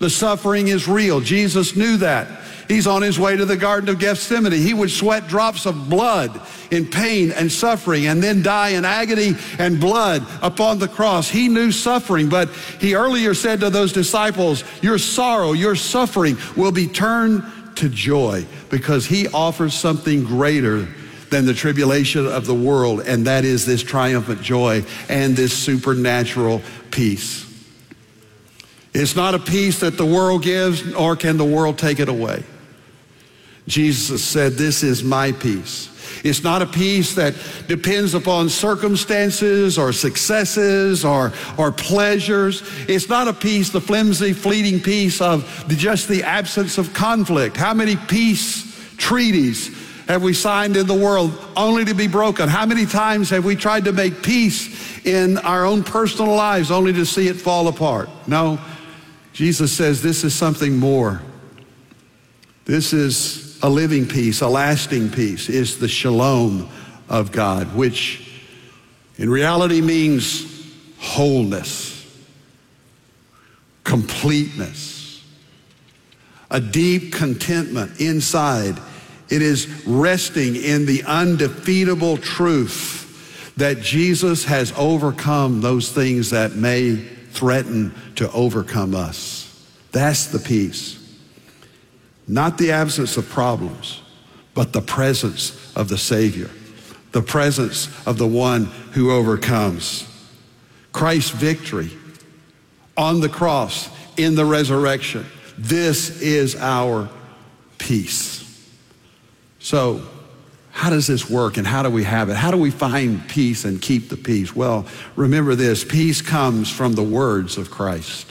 The suffering is real. Jesus knew that. He's on his way to the Garden of Gethsemane. He would sweat drops of blood in pain and suffering and then die in agony and blood upon the cross. He knew suffering, but he earlier said to those disciples, your sorrow, your suffering will be turned to joy, because he offers something greater than the tribulation of the world, and that is this triumphant joy and this supernatural peace. It's not a peace that the world gives, nor can the world take it away. Jesus said, this is my peace. It's not a peace that depends upon circumstances or successes or pleasures. It's not a peace, the flimsy, fleeting peace of just the absence of conflict. How many peace treaties have we signed in the world only to be broken? How many times have we tried to make peace in our own personal lives only to see it fall apart? No, Jesus says this is something more. This is a living peace, a lasting peace. Is the shalom of God, which in reality means wholeness, completeness, a deep contentment inside. It is resting in the undefeatable truth that Jesus has overcome those things that may threaten to overcome us. That's the peace. Not the absence of problems, but the presence of the Savior, the presence of the one who overcomes. Christ's victory on the cross, in the resurrection. This is our peace. So, how does this work and how do we have it? How do we find peace and keep the peace? Well, remember this, peace comes from the words of Christ.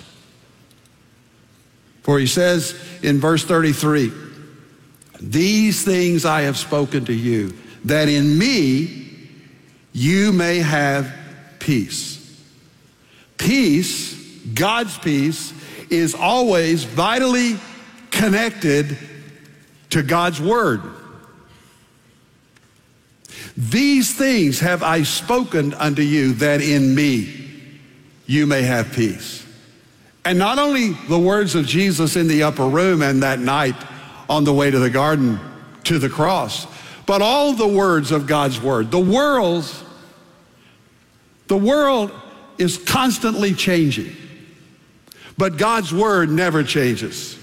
For he says in verse 33, these things I have spoken to you, that in me you may have peace. Peace, God's peace, is always vitally connected to God's word. These things have I spoken unto you, that in me you may have peace. And not only the words of Jesus in the upper room and that night on the way to the garden to the cross, but all the words of God's word. The world is constantly changing, but God's word never changes.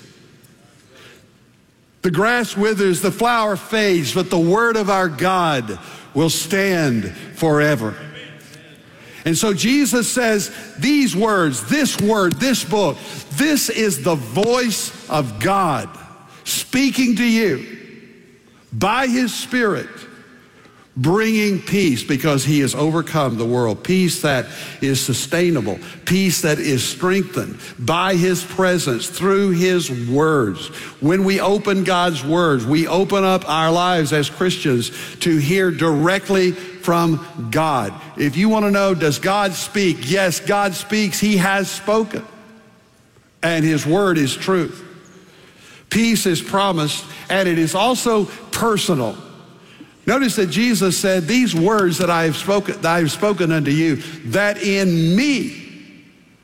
The grass withers, the flower fades, but the word of our God will stand forever. And so Jesus says, these words, this word, this book, this is the voice of God speaking to you by his Spirit, bringing peace because he has overcome the world. Peace that is sustainable, peace that is strengthened by his presence through his words. When we open God's words, we open up our lives as Christians to hear directly from God. If you want to know, does God speak? Yes, God speaks. He has spoken. And his word is truth. Peace is promised, and it is also personal. Notice that Jesus said, these words that I have spoken unto you, that in me,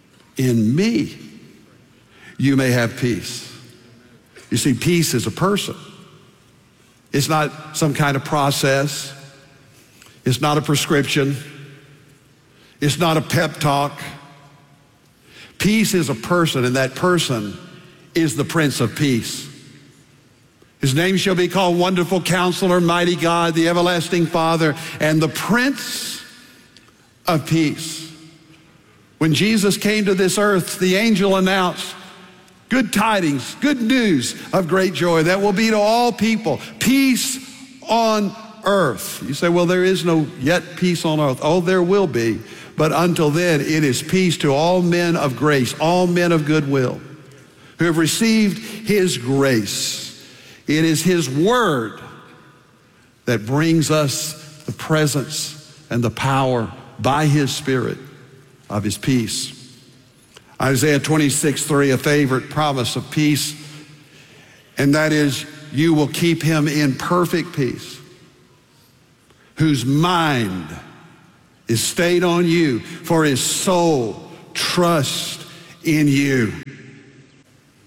you may have peace. You see, peace is a person. It's not some kind of process. It's not a prescription. It's not a pep talk. Peace is a person, and that person is the Prince of Peace. His name shall be called Wonderful Counselor, Mighty God, the Everlasting Father, and the Prince of Peace. When Jesus came to this earth, the angel announced good tidings, good news of great joy that will be to all people, peace on earth. You say, well, there is no yet peace on earth. Oh, there will be. But until then, it is peace to all men of grace, all men of goodwill who have received his grace. It is his word that brings us the presence and the power by his Spirit of his peace. Isaiah 26:3, a favorite promise of peace, and that is, you will keep him in perfect peace, whose mind is stayed on you, for his soul trusts in you.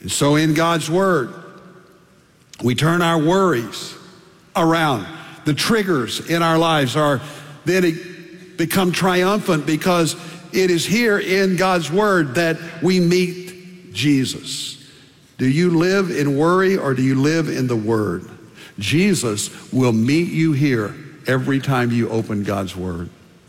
And so in God's Word, we turn our worries around. The triggers in our lives are then become triumphant because it is here in God's Word that we meet Jesus. Do you live in worry or do you live in the Word? Jesus will meet you here every time you open God's Word.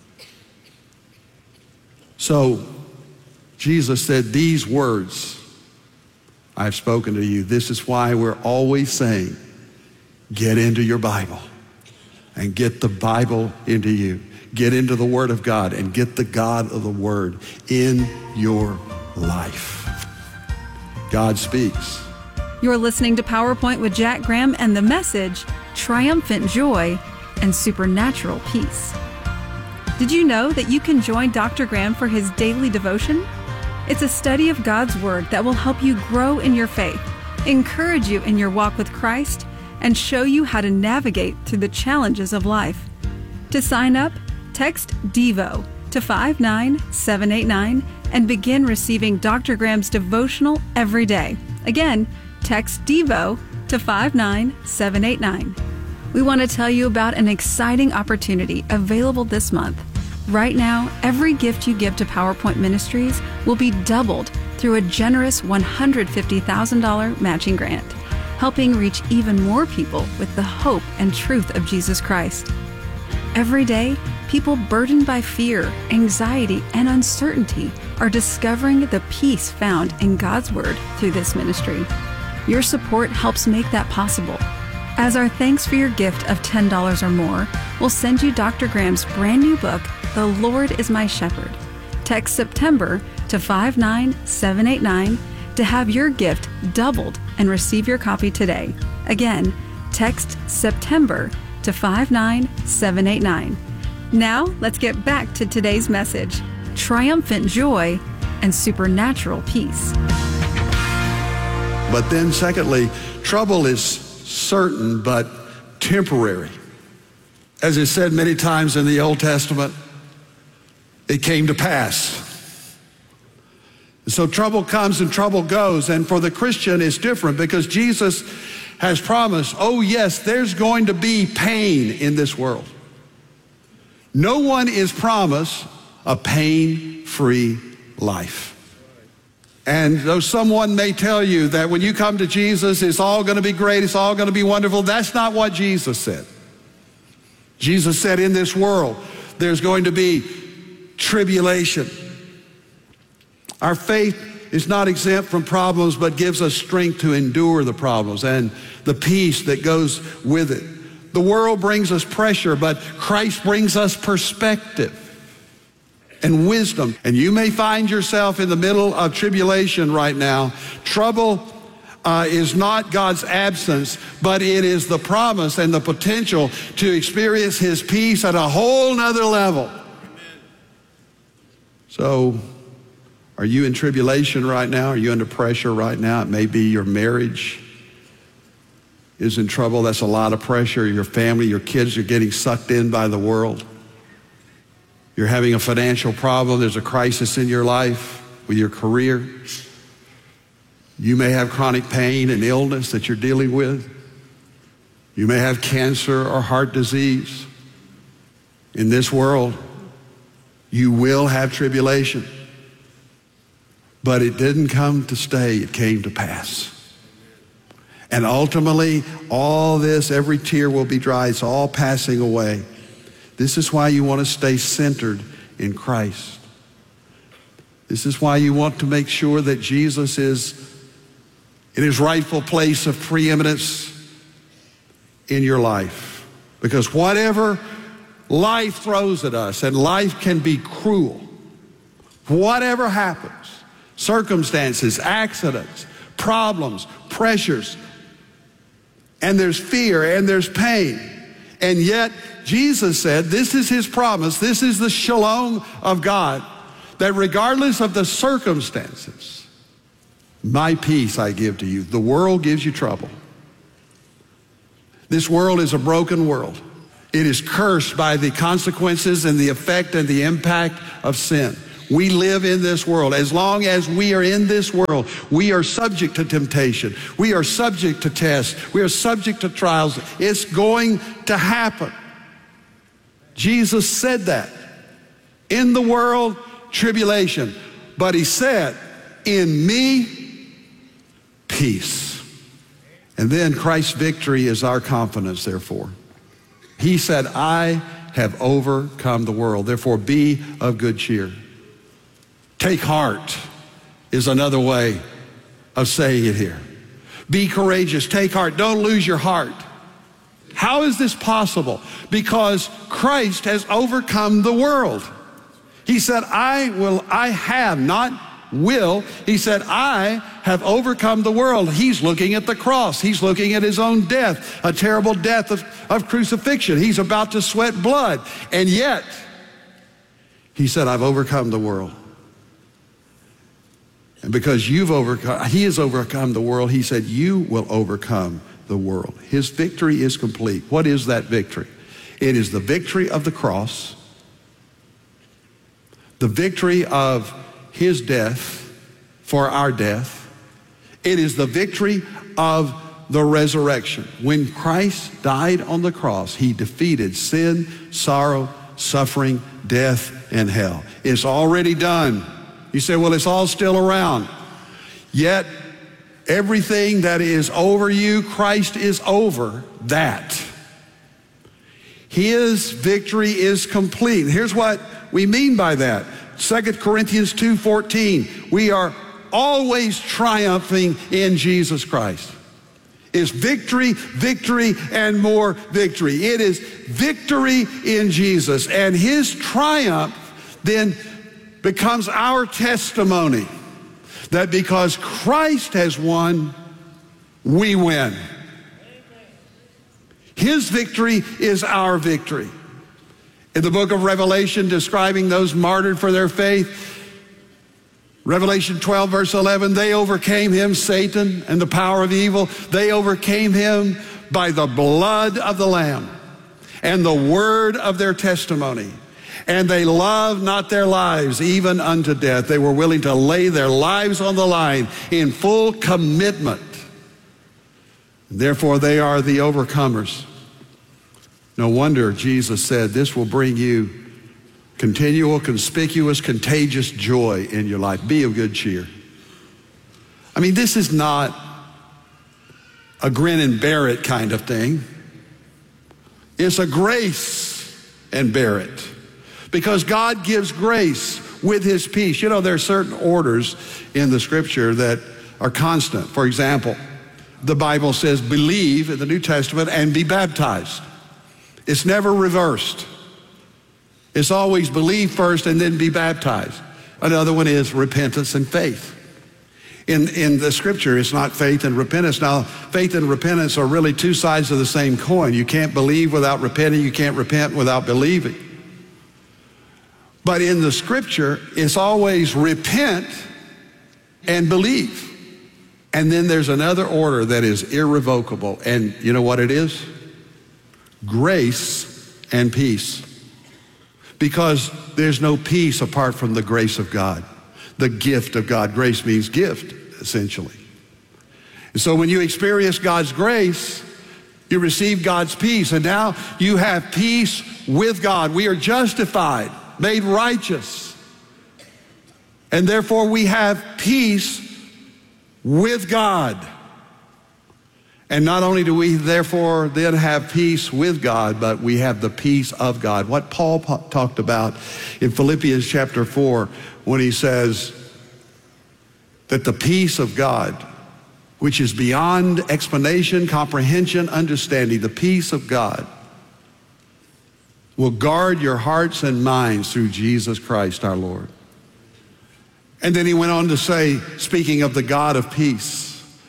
So Jesus said, these words I've spoken to you. This is why we're always saying, get into your Bible and get the Bible into you. Get into the Word of God and get the God of the Word in your life. God speaks. You're listening to PowerPoint with Jack Graham and the message, Triumphant Joy and Supernatural Peace. Did you know that you can join Dr. Graham for his daily devotion? It's a study of God's Word that will help you grow in your faith, encourage you in your walk with Christ, and show you how to navigate through the challenges of life. To sign up, text DEVO to 59789 and begin receiving Dr. Graham's devotional every day. Again, text DEVO to 59789. We want to tell you about an exciting opportunity available this month. Right now, every gift you give to PowerPoint Ministries will be doubled through a generous $150,000 matching grant, helping reach even more people with the hope and truth of Jesus Christ. Every day, people burdened by fear, anxiety, and uncertainty are discovering the peace found in God's Word through this ministry. Your support helps make that possible. As our thanks for your gift of $10 or more, we'll send you Dr. Graham's brand new book, The Lord is My Shepherd. Text September to 59789 to have your gift doubled and receive your copy today. Again, text September to 59789. Now, let's get back to today's message, Triumphant Joy and Supernatural Peace. But then secondly, trouble is certain but temporary. As is said many times in the Old Testament, it came to pass. So trouble comes and trouble goes. And for the Christian, it's different because Jesus has promised, oh yes, there's going to be pain in this world. No one is promised a pain-free life. And though someone may tell you that when you come to Jesus, it's all going to be great, it's all going to be wonderful, that's not what Jesus said. Jesus said in this world, there's going to be tribulation. Our faith is not exempt from problems, but gives us strength to endure the problems and the peace that goes with it. The world brings us pressure, but Christ brings us perspective and wisdom. And you may find yourself in the middle of tribulation right now. Trouble is not God's absence, but it is the promise and the potential to experience His peace at a whole nother level. Amen. So, are you in tribulation right now? Are you under pressure right now? It may be your marriage is in trouble. That's a lot of pressure. Your family, your kids are getting sucked in by the world. You're having a financial problem. There's a crisis in your life with your career. You may have chronic pain and illness that you're dealing with. You may have cancer or heart disease. In this world, you will have tribulation. But it didn't come to stay, it came to pass. And ultimately, all this, every tear will be dry. It's all passing away. This is why you want to stay centered in Christ. This is why you want to make sure that Jesus is in His rightful place of preeminence in your life. Because whatever life throws at us, and life can be cruel, whatever happens, circumstances, accidents, problems, pressures, and there's fear and there's pain. And yet, Jesus said, this is His promise, this is the shalom of God, that regardless of the circumstances, my peace I give to you. The world gives you trouble. This world is a broken world. It is cursed by the consequences and the effect and the impact of sin. We live in this world. As long as we are in this world, we are subject to temptation. We are subject to tests. We are subject to trials. It's going to happen. Jesus said that. In the world, tribulation. But he said, in me, peace. And then Christ's victory is our confidence, therefore. He said, I have overcome the world. Therefore, be of good cheer. Take heart is another way of saying it here. Be courageous. Take heart. Don't lose your heart. How is this possible? Because Christ has overcome the world. He said, I have, not will. He said, I have overcome the world. He's looking at the cross. He's looking at his own death, a terrible death of crucifixion. He's about to sweat blood. And yet, he said, I've overcome the world. And because he has overcome the world, he said, you will overcome the world. His victory is complete. What is that victory? It is the victory of the cross, the victory of his death for our death. It is the victory of the resurrection. When Christ died on the cross, he defeated sin, sorrow, suffering, death, and hell. It's already done. You say, well, it's all still around. Yet, everything that is over you, Christ is over that. His victory is complete. Here's what we mean by that. 2 Corinthians 2:14, we are always triumphing in Jesus Christ. It's victory, victory, and more victory. It is victory in Jesus. And his triumph then becomes our testimony that because Christ has won, we win. His victory is our victory. In the book of Revelation, describing those martyred for their faith, Revelation 12, verse 11, they overcame him, Satan, and the power of evil. They overcame him by the blood of the Lamb and the word of their testimony. And they loved not their lives, even unto death. They were willing to lay their lives on the line in full commitment. Therefore, they are the overcomers. No wonder Jesus said, this will bring you continual, conspicuous, contagious joy in your life. Be of good cheer. I mean, this is not a grin and bear it kind of thing. It's a grace and bear it. Because God gives grace with his peace. You know, there are certain orders in the scripture that are constant. For example, the Bible says believe in the New Testament and be baptized. It's never reversed. It's always believe first and then be baptized. Another one is repentance and faith. In the scripture, it's not faith and repentance. Now, faith and repentance are really two sides of the same coin. You can't believe without repenting. You can't repent without believing. But in the scripture, it's always repent and believe. And then there's another order that is irrevocable. And you know what it is? Grace and peace. Because there's no peace apart from the grace of God, the gift of God. Grace means gift, essentially. And so when you experience God's grace, you receive God's peace. And now you have peace with God. We are justified, made righteous. And therefore we have peace with God. And not only do we therefore then have peace with God, but we have the peace of God. What Paul talked about in Philippians chapter 4 when he says that the peace of God, which is beyond explanation, comprehension, understanding, the peace of God will guard your hearts and minds through Jesus Christ our Lord. And then he went on to say, speaking of the God of peace,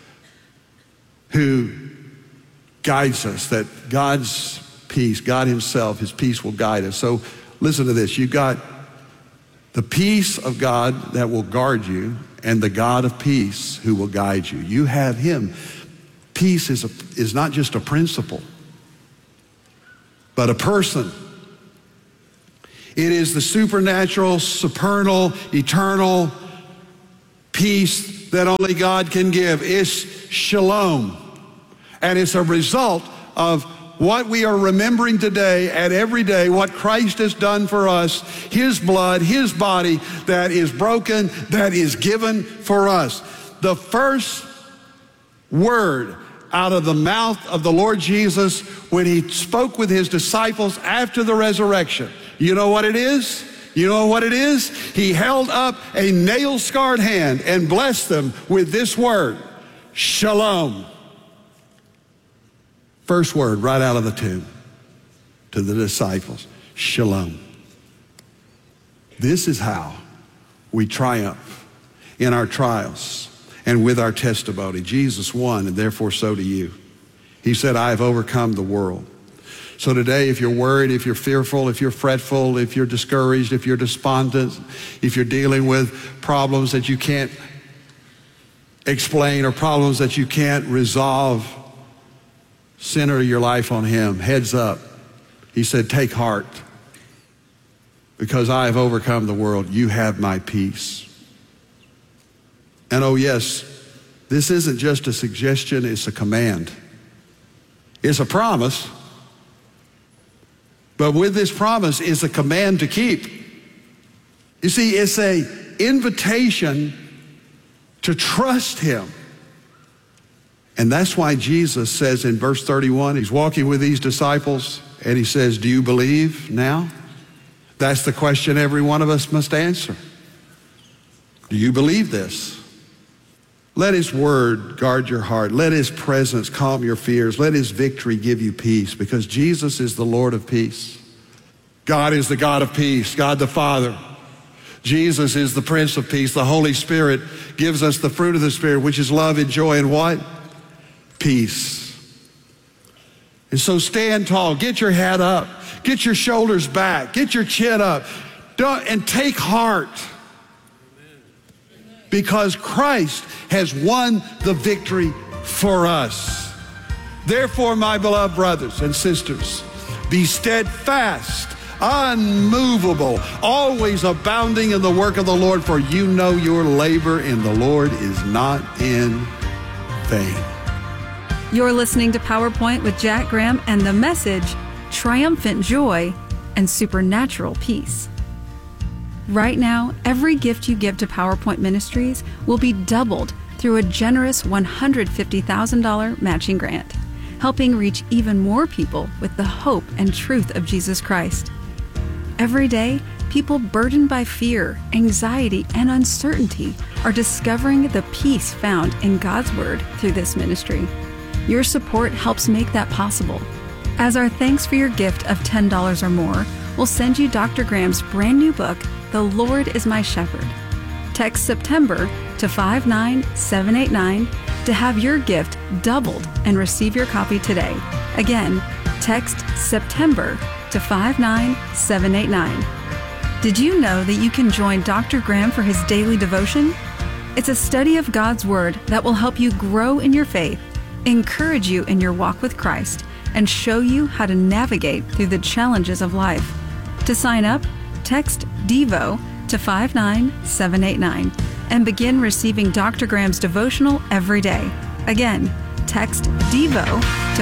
who guides us, that God's peace, God himself, his peace will guide us. So listen to this. You've got the peace of God that will guard you and the God of peace who will guide you. You have him. Peace is not just a principle, but a person. It is the supernatural, supernal, eternal peace that only God can give. It's shalom. And it's a result of what we are remembering today and every day, what Christ has done for us, his blood, his body that is broken, that is given for us. The first word out of the mouth of the Lord Jesus when he spoke with his disciples after the resurrection, you know what it is? You know what it is? He held up a nail-scarred hand and blessed them with this word, shalom. First word right out of the tomb to the disciples, shalom. This is how we triumph in our trials and with our testimony. Jesus won, and therefore so do you. He said, I have overcome the world. So today, if you're worried, if you're fearful, if you're fretful, if you're discouraged, if you're despondent, if you're dealing with problems that you can't explain or problems that you can't resolve, center your life on him. Heads up. He said, take heart, because I have overcome the world. You have my peace. And oh yes, this isn't just a suggestion, it's a command. It's a promise. But with this promise is a command to keep. You see, it's an invitation to trust him. And that's why Jesus says in verse 31, he's walking with these disciples and he says, do you believe now? That's the question every one of us must answer. Do you believe this? Let his word guard your heart. Let his presence calm your fears. Let his victory give you peace, because Jesus is the Lord of peace. God is the God of peace, God the Father. Jesus is the Prince of Peace. The Holy Spirit gives us the fruit of the Spirit, which is love and joy and what? Peace. And so stand tall. Get your head up. Get your shoulders back. Get your chin up. And take heart. Because Christ has won the victory for us. Therefore, my beloved brothers and sisters, be steadfast, unmovable, always abounding in the work of the Lord, for you know your labor in the Lord is not in vain. You're listening to PowerPoint with Jack Graham and the message, Triumphant Joy and Supernatural Peace. Right now, every gift you give to PowerPoint Ministries will be doubled through a generous $150,000 matching grant, helping reach even more people with the hope and truth of Jesus Christ. Every day, people burdened by fear, anxiety, and uncertainty are discovering the peace found in God's Word through this ministry. Your support helps make that possible. As our thanks for your gift of $10 or more, we'll send you Dr. Graham's brand new book, The Lord is My Shepherd. Text September to 59789 to have your gift doubled and receive your copy today. Again, text September to 59789. Did you know that you can join Dr. Graham for his daily devotion? It's a study of God's Word that will help you grow in your faith, encourage you in your walk with Christ, and show you how to navigate through the challenges of life. To sign up, text DEVO to 59789 and begin receiving Dr. Graham's devotional every day. Again, text DEVO to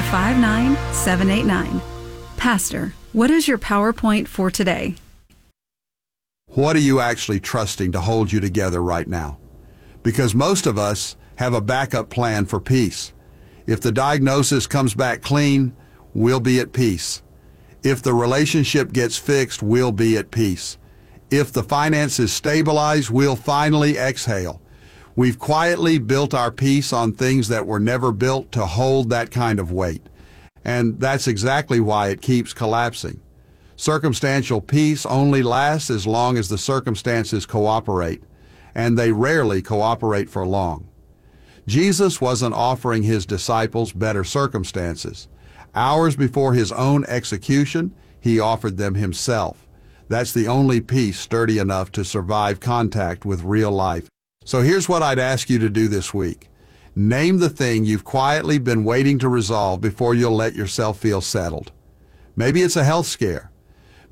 59789. Pastor, what is your PowerPoint for today? What are you actually trusting to hold you together right now? Because most of us have a backup plan for peace. If the diagnosis comes back clean, we'll be at peace. If the relationship gets fixed, we'll be at peace. If the finances stabilize, we'll finally exhale. We've quietly built our peace on things that were never built to hold that kind of weight. And that's exactly why it keeps collapsing. Circumstantial peace only lasts as long as the circumstances cooperate, and they rarely cooperate for long. Jesus wasn't offering his disciples better circumstances. Hours before his own execution, he offered them himself. That's the only peace sturdy enough to survive contact with real life. So here's what I'd ask you to do this week. Name the thing you've quietly been waiting to resolve before you'll let yourself feel settled. Maybe it's a health scare.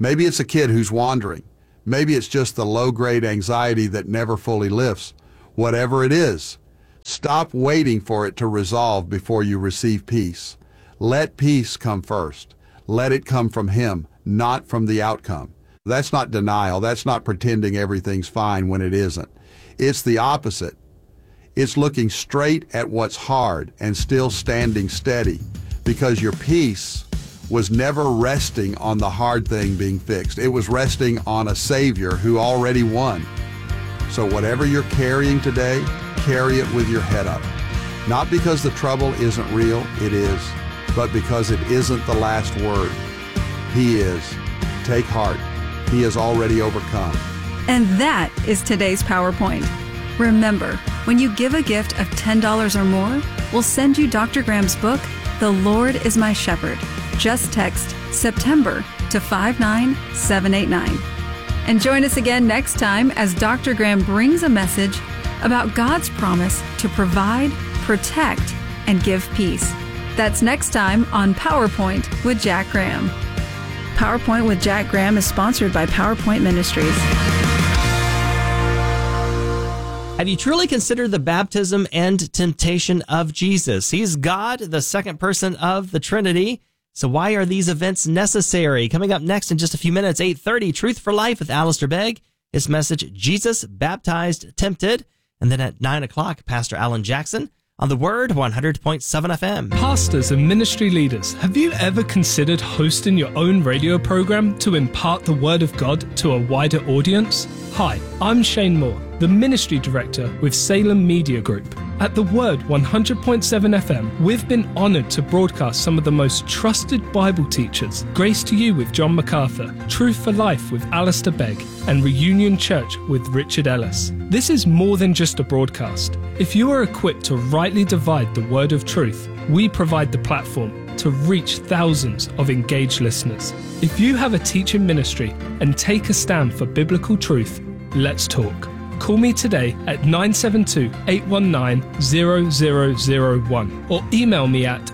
Maybe it's a kid who's wandering. Maybe it's just the low-grade anxiety that never fully lifts. Whatever it is, stop waiting for it to resolve before you receive peace. Let peace come first. Let it come from Him, not from the outcome. That's not denial. That's not pretending everything's fine when it isn't. It's the opposite. It's looking straight at what's hard and still standing steady, because your peace was never resting on the hard thing being fixed. It was resting on a Savior who already won. So whatever you're carrying today, carry it with your head up. Not because the trouble isn't real, it is, but because it isn't the last word. He is. Take heart. He has already overcome. And that is today's PowerPoint. Remember, when you give a gift of $10 or more, we'll send you Dr. Graham's book, The Lord is My Shepherd. Just text September to 59789. And join us again next time as Dr. Graham brings a message about God's promise to provide, protect, and give peace. That's next time on PowerPoint with Jack Graham. PowerPoint with Jack Graham is sponsored by PowerPoint Ministries. Have you truly considered the baptism and temptation of Jesus? He's God, the second person of the Trinity. So why are these events necessary? Coming up next in just a few minutes, 8:30, Truth for Life with Alistair Begg. His message, Jesus Baptized, Tempted. And then at 9 o'clock, Pastor Alan Jackson on The Word, 100.7 FM. Pastors and ministry leaders, have you ever considered hosting your own radio program to impart the Word of God to a wider audience? Hi, I'm Shane Moore, the Ministry Director with Salem Media Group. At The Word 100.7 FM, we've been honored to broadcast some of the most trusted Bible teachers, Grace to You with John MacArthur, Truth for Life with Alistair Begg, and Reunion Church with Richard Ellis. This is more than just a broadcast. If you are equipped to rightly divide the word of truth, we provide the platform to reach thousands of engaged listeners. If you have a teaching ministry and take a stand for biblical truth, let's talk. Call me today at 972-819-0001 or email me at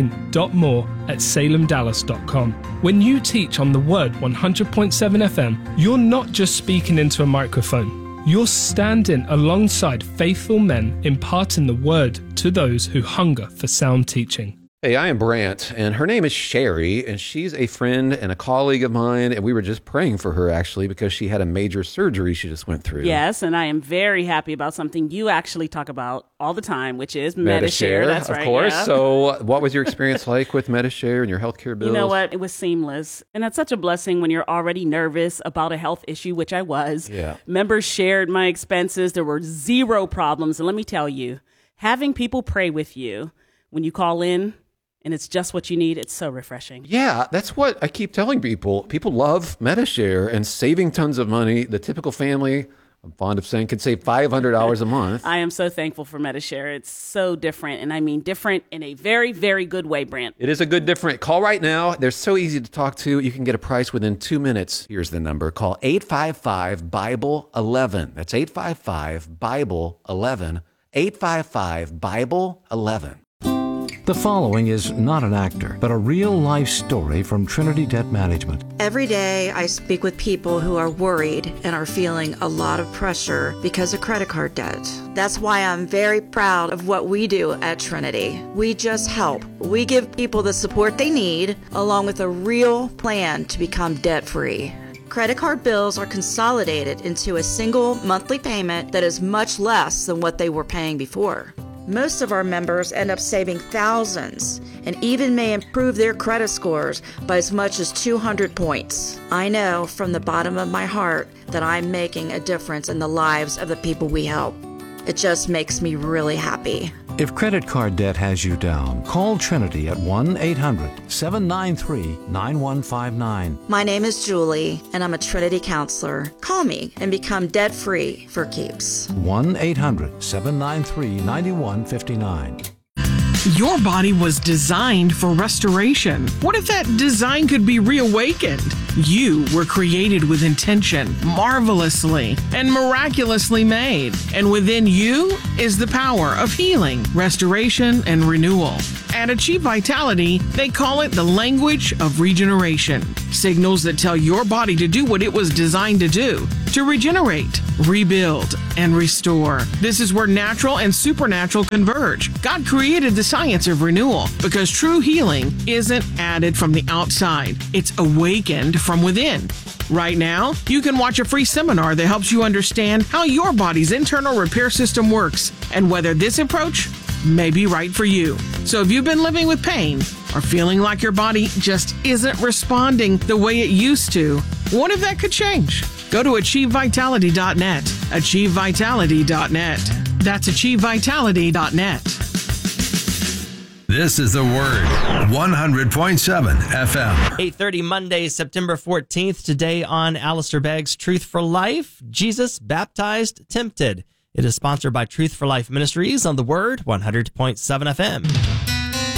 shane.moore@salemdallas.com. When you teach on The Word 100.7 FM, you're not just speaking into a microphone. You're standing alongside faithful men imparting the Word to those who hunger for sound teaching. Hey, I am Brant, and her name is Sherry, and she's a friend and a colleague of mine, and we were just praying for her, actually, because she had a major surgery she just went through. Yes, and I am very happy about something you actually talk about all the time, which is Medi-Share. That's right, of course. Yeah. So what was your experience like with Medi-Share and your healthcare bills? You know what? It was seamless, and that's such a blessing when you're already nervous about a health issue, which I was. Yeah. Members shared my expenses. There were zero problems, and let me tell you, having people pray with you when you call in, and it's just what you need, it's so refreshing. Yeah, that's what I keep telling people. People love Medi-Share and saving tons of money. The typical family, I'm fond of saying, could save $500 a month. I am so thankful for Medi-Share. It's so different, and I mean different in a very, very good way, Brant. It is a good different. Call right now. They're so easy to talk to. You can get a price within 2 minutes. Here's the number. Call 855-BIBLE-11. That's 855-BIBLE-11. 855-BIBLE-11. The following is not an actor, but a real-life story from Trinity Debt Management. Every day I speak with people who are worried and are feeling a lot of pressure because of credit card debt. That's why I'm very proud of what we do at Trinity. We just help. We give people the support they need, along with a real plan to become debt-free. Credit card bills are consolidated into a single monthly payment that is much less than what they were paying before. Most of our members end up saving thousands and even may improve their credit scores by as much as 200 points. I know from the bottom of my heart that I'm making a difference in the lives of the people we help. It just makes me really happy. If credit card debt has you down, call Trinity at 1-800-793-9159. My name is Julie, and I'm a Trinity counselor. Call me and become debt-free for keeps. 1-800-793-9159. Your body was designed for restoration. What if that design could be reawakened? You were created with intention, marvelously and miraculously made. And within you is the power of healing, restoration, and renewal. At Achieve Vitality, they call it the language of regeneration. Signals that tell your body to do what it was designed to do, to regenerate, rebuild, and restore. This is where natural and supernatural converge. God created the science of renewal because true healing isn't added from the outside. It's awakened from within. Right now, you can watch a free seminar that helps you understand how your body's internal repair system works and whether this approach may be right for you. So if you've been living with pain or feeling like your body just isn't responding the way it used to, what if that could change? Go to AchieveVitality.net. AchieveVitality.net. That's AchieveVitality.net. This is The Word, 100.7 FM. 8:30 Monday, September 14th. Today on Alistair Begg's Truth for Life, Jesus Baptized, Tempted. It is sponsored by Truth for Life Ministries on The Word, 100.7 FM.